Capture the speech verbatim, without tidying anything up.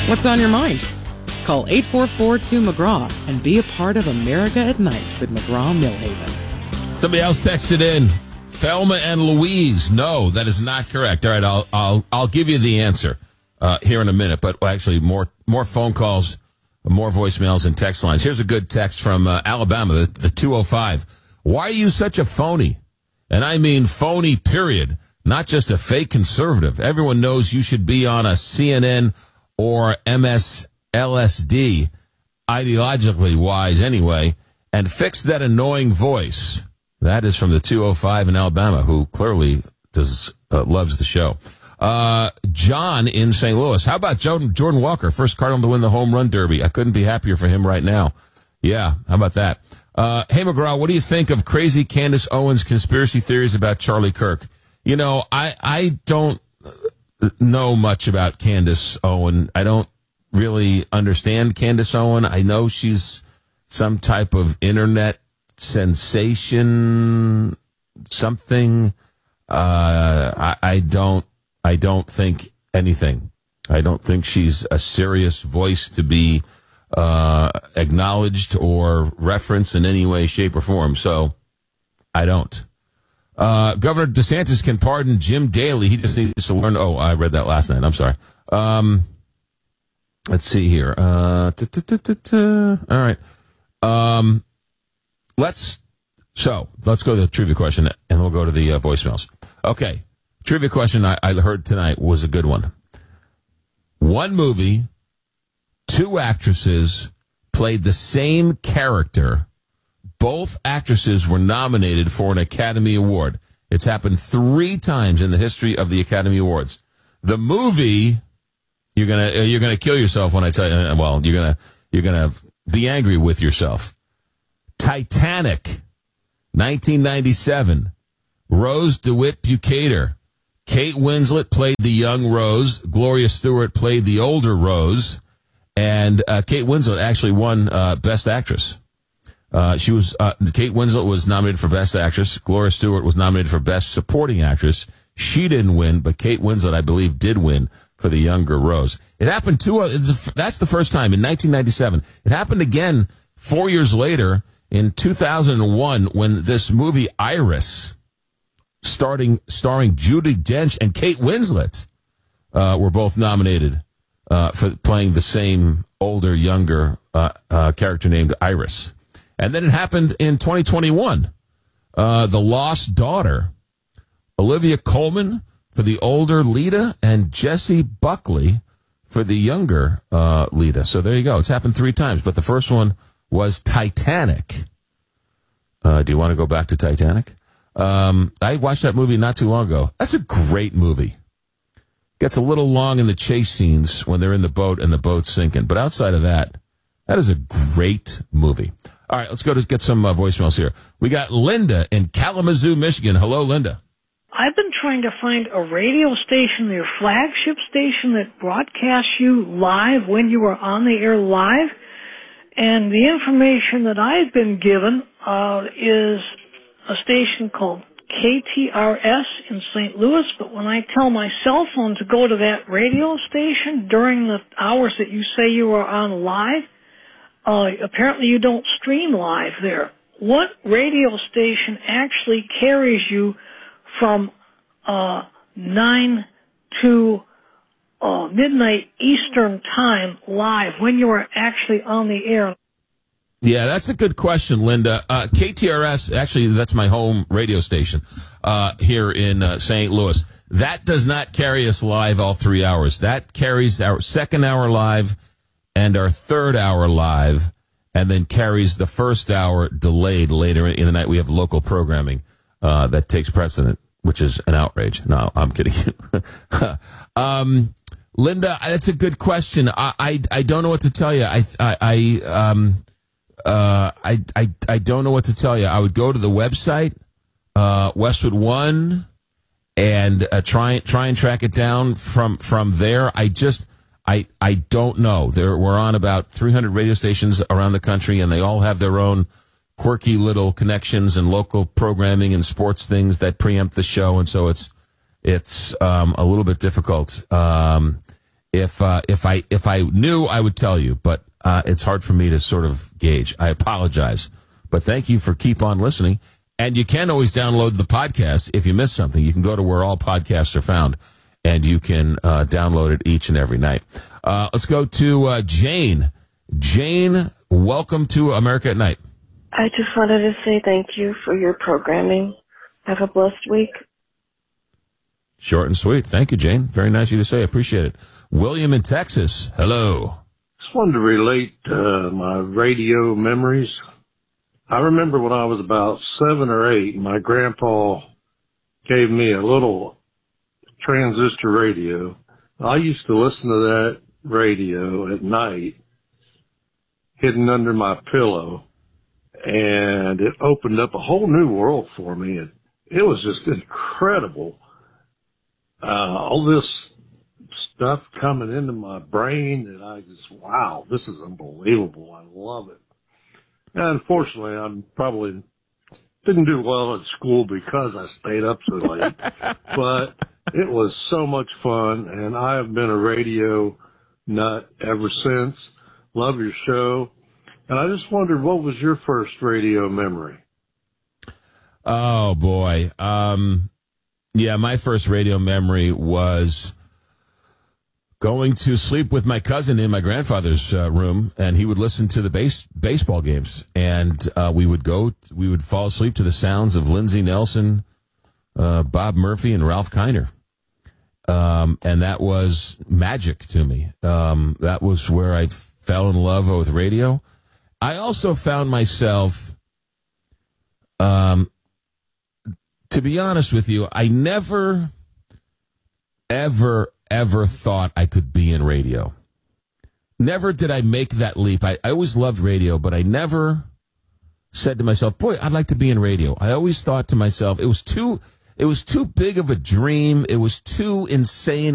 What's on your mind? Call eight four four two McGraw and be a part of America at Night with McGraw-Millhaven. Somebody else texted in, Thelma and Louise. No, that is not correct. All right, I'll I'll I'll give you the answer uh, here in a minute. But actually, more more phone calls, more voicemails, and text lines. Here's a good text from uh, Alabama, the, the two oh five. Why are you such a phony? And I mean phony, period. Not just a fake conservative. Everyone knows you should be on a C N N or M S L S D, ideologically wise anyway, and fix that annoying voice. That is from the two oh five in Alabama, who clearly does uh, loves the show. Uh, John in Saint Louis. How about Jordan, Jordan Walker, first Cardinal to win the home run derby? I couldn't be happier for him right now. Yeah, how about that? Uh, hey, McGraw, what do you think of crazy Candace Owens' conspiracy theories about Charlie Kirk? You know, I, I don't know much about Candace Owen. I don't really understand Candace Owen. I know she's some type of internet sensation, something. Uh, I, I don't, I don't think anything. I don't think she's a serious voice to be uh, acknowledged or referenced in any way, shape, or form. So I don't. Uh, Governor DeSantis can pardon Jim Daly. He just needs to learn. Oh, I read that last night. I'm sorry. Um, let's see here. Uh, all right. Um, let's, so let's go to the trivia question and we'll go to the uh, voicemails. Okay. Trivia question I, I heard tonight was a good one. One movie, two actresses played the same character. Both actresses were nominated for an Academy Award. It's happened three times in the history of the Academy Awards. The movie, you're gonna you're gonna kill yourself when I tell you. Well, you're gonna you're gonna be angry with yourself. Titanic, nineteen ninety-seven. Rose DeWitt Bukater. Kate Winslet played the young Rose. Gloria Stewart played the older Rose. And uh, Kate Winslet actually won uh, Best Actress. Uh, she was, uh, Kate Winslet was nominated for Best Actress. Gloria Stewart was nominated for Best Supporting Actress. She didn't win, but Kate Winslet, I believe, did win for the younger Rose. It happened two, uh, it's a, that's the first time in nineteen ninety-seven. It happened again four years later in two thousand one when this movie Iris, starting, starring Judi Dench and Kate Winslet, uh, were both nominated, uh, for playing the same older, younger, uh, uh, character named Iris. And then it happened in twenty twenty-one. Uh, The Lost Daughter. Olivia Colman for the older Lita and Jessie Buckley for the younger uh, Lita. So there you go. It's happened three times. But the first one was Titanic. Uh, do you want to go back to Titanic? Um, I watched that movie not too long ago. That's a great movie. Gets a little long in the chase scenes when they're in the boat and the boat's sinking. But outside of that, that is a great movie. All right, let's go to get some uh, voicemails here. We got Linda in Kalamazoo, Michigan. Hello, Linda. I've been trying to find a radio station, your flagship station, that broadcasts you live when you are on the air live. And the information that I've been given uh, is a station called K T R S in Saint Louis. But when I tell my cell phone to go to that radio station during the hours that you say you are on live, Uh, apparently you don't stream live there. What radio station actually carries you from uh, nine to uh, midnight Eastern time live when you are actually on the air? Yeah, that's a good question, Linda. Uh, K T R S, actually, that's my home radio station uh, here in uh, Saint Louis. That does not carry us live all three hours. That carries our second hour live and our third hour live, and then carries the first hour delayed later in the night. We have local programming uh, that takes precedent, which is an outrage. No, I'm kidding you. um, Linda, that's a good question. I, I, I don't know what to tell you. I, I, I, um, uh, I, I, I don't know what to tell you. I would go to the website, uh, Westwood One, and uh, try, try and track it down from, from there. I just, I, I don't know. There, we're on about three hundred radio stations around the country, and they all have their own quirky little connections and local programming and sports things that preempt the show, and so it's it's um, a little bit difficult. Um, If uh, if I if I knew, I would tell you, but uh, it's hard for me to sort of gauge. I apologize, but thank you for keep on listening. And you can always download the podcast if you miss something. You can go to where all podcasts are found, and you can uh, download it each and every night. Uh, let's go to uh, Jane. Jane, welcome to America at Night. I just wanted to say thank you for your programming. Have a blessed week. Short and sweet. Thank you, Jane. Very nice of you to say. I appreciate it. William in Texas. Hello. Just wanted to relate uh, my radio memories. I remember when I was about seven or eight, my grandpa gave me a little transistor radio. I used to listen to that radio at night, hidden under my pillow, and it opened up a whole new world for me. And it was just incredible. Uh, all this stuff coming into my brain, and I just, wow, this is unbelievable. I love it. And unfortunately, I probably didn't do well at school because I stayed up so late. But it was so much fun, and I have been a radio nut ever since. Love your show. And I just wondered, what was your first radio memory? Oh, boy. Um, yeah, my first radio memory was going to sleep with my cousin in my grandfather's uh, room, and he would listen to the base, baseball games. And uh, we would go, we would fall asleep to the sounds of Lindsey Nelson, uh, Bob Murphy, and Ralph Kiner. Um, and that was magic to me. Um, that was where I fell in love with radio. I also found myself, um, to be honest with you, I never, ever, ever thought I could be in radio. Never did I make that leap. I, I always loved radio, but I never said to myself, boy, I'd like to be in radio. I always thought to myself, it was too, it was too big of a dream. It was too insane